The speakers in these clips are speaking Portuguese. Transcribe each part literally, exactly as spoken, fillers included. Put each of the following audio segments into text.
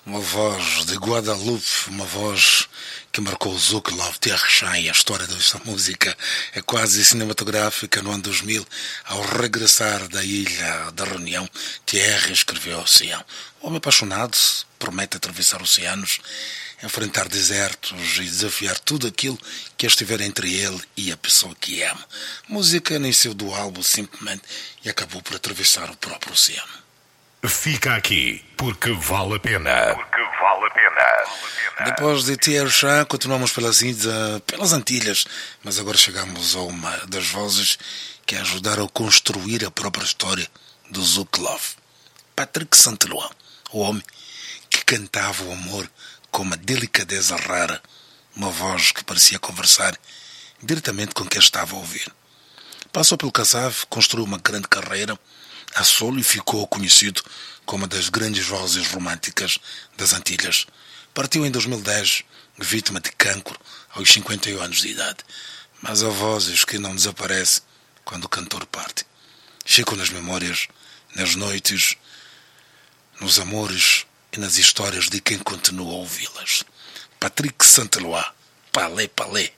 Uma voz de Guadalupe, uma voz que marcou o Zouk Love Thierry Chai. A história desta música é quase cinematográfica. No ano dois mil, ao regressar da ilha da Reunião, Thierry escreveu Oceano. O homem apaixonado promete atravessar oceanos, enfrentar desertos e desafiar tudo aquilo que estiver entre ele e a pessoa que ama. A música nasceu do álbum simplesmente e acabou por atravessar o próprio oceano. Fica aqui, porque vale a pena. Porque vale a pena. Depois de Thierry Chai, continuamos pelas, pelas Antilhas, mas agora chegamos a uma das vozes que ajudaram a construir a própria história do Zouk Love. Patrick Saint-Éloi, o homem que cantava o amor com uma delicadeza rara, uma voz que parecia conversar diretamente com quem estava a ouvir. Passou pelo Cassave, construiu uma grande carreira a solo e ficou conhecido como uma das grandes vozes românticas das Antilhas. Partiu em dois mil e dez, vítima de cancro, aos cinquenta e um anos de idade. Mas há vozes que não desaparecem quando o cantor parte. Ficam nas memórias, nas noites, nos amores e nas histórias de quem continua a ouvi-las. Patrick Saint-Éloi, Palais, Palais.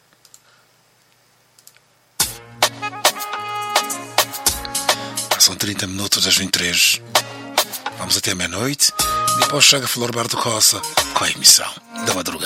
São trinta minutos das vinte e três. Vamos até meia-noite. Depois chega Florberto Costa com a emissão da madrugada.